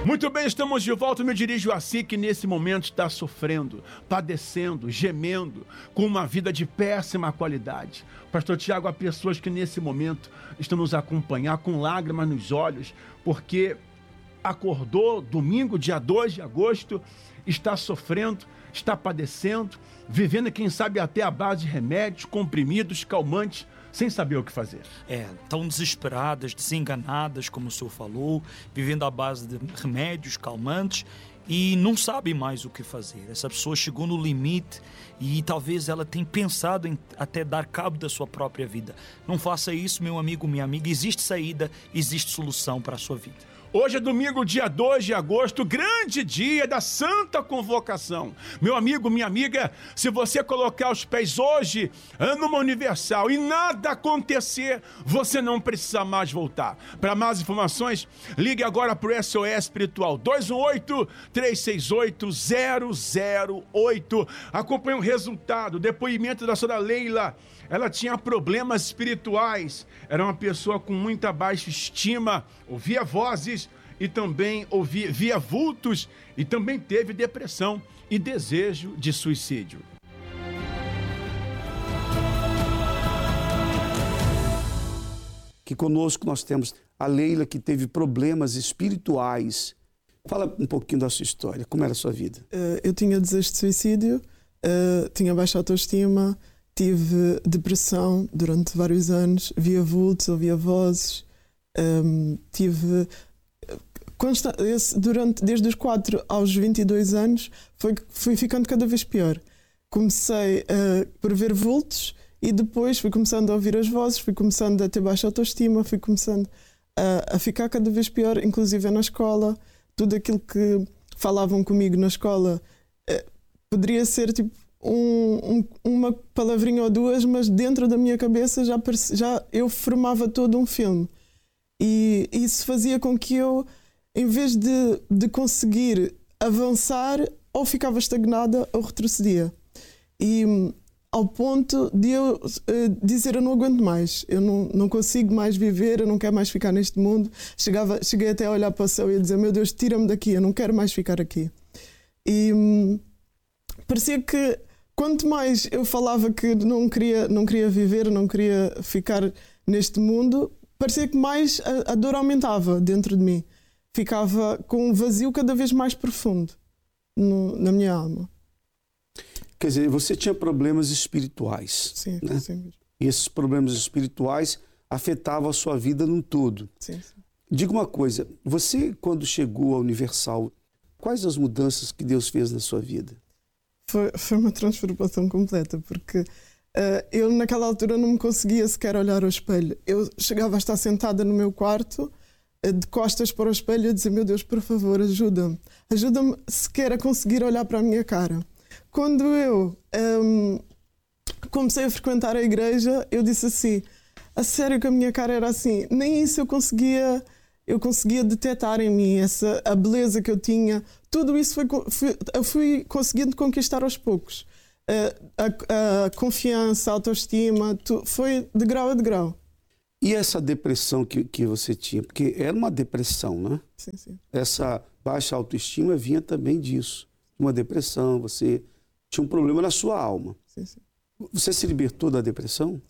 Muito bem, estamos de volta. Me dirijo a si que nesse momento está sofrendo, padecendo, gemendo, com uma vida de péssima qualidade. Pastor Tiago, há pessoas que nesse momento estão nos acompanhando com lágrimas nos olhos, porque acordou domingo, dia 2 de agosto, está sofrendo, está padecendo, vivendo, quem sabe, até a base de remédios, comprimidos, calmantes, sem saber o que fazer. Tão desesperadas, desenganadas, como o senhor falou, vivendo à base de remédios, calmantes, e não sabe mais o que fazer. Essa pessoa chegou no limite e talvez ela tenha pensado em até dar cabo da sua própria vida. Não faça isso, meu amigo, minha amiga. Existe saída, existe solução para a sua vida. Hoje é domingo, dia 2 de agosto, grande dia da Santa Convocação. Meu amigo, minha amiga, se você colocar os pés hoje numa Universal e nada acontecer, você não precisa mais voltar. Para mais informações, ligue agora para o SOS Espiritual 218-368-008. Acompanhe o resultado, o depoimento da senhora Leila. Ela tinha problemas espirituais, era uma pessoa com muita baixa estima, ouvia vozes e também via vultos e também teve depressão e desejo de suicídio. Que conosco nós temos a Leila, que teve problemas espirituais. Fala um pouquinho da sua história, como era a sua vida? Eu tinha desejo de suicídio, tinha baixa autoestima, tive depressão durante vários anos, via vultos, ouvia vozes, desde os 4 aos 22 anos, fui ficando cada vez pior. Comecei por ver vultos e depois fui começando a ouvir as vozes, fui começando a ter baixa autoestima, fui começando a ficar cada vez pior, inclusive na escola. Tudo aquilo que falavam comigo na escola poderia ser tipo uma palavrinha ou duas, mas dentro da minha cabeça já eu formava todo um filme. E isso fazia com que eu, em vez de conseguir avançar, ou ficava estagnada ou retrocedia. E ao ponto de eu dizer: eu não aguento mais, eu não consigo mais viver, eu não quero mais ficar neste mundo. Cheguei até a olhar para o céu e a dizer: meu Deus, tira-me daqui, eu não quero mais ficar aqui. E parecia que quanto mais eu falava que não queria viver, não queria ficar neste mundo, parecia que mais a dor aumentava dentro de mim. Ficava com um vazio cada vez mais profundo na minha alma. Quer dizer, você tinha problemas espirituais. Sim, né? Sim. E esses problemas espirituais afetavam a sua vida num todo. Sim. Diga uma coisa, você quando chegou à Universal, quais as mudanças que Deus fez na sua vida? Foi uma transformação completa, porque eu naquela altura não me conseguia sequer olhar ao espelho. Eu chegava a estar sentada no meu quarto, de costas para o espelho, a dizer: meu Deus, por favor, ajuda-me. Ajuda-me sequer a conseguir olhar para a minha cara. Quando eu comecei a frequentar a igreja, eu disse assim: a sério que a minha cara era assim? Nem isso eu conseguia detectar em mim, a beleza que eu tinha. Tudo isso eu fui conseguindo conquistar aos poucos. A confiança, a autoestima, foi de grau a degrau. E essa depressão que você tinha? Porque era uma depressão, né? Sim. Essa baixa autoestima vinha também disso. Uma depressão, você tinha um problema na sua alma. Sim. Você se libertou da depressão?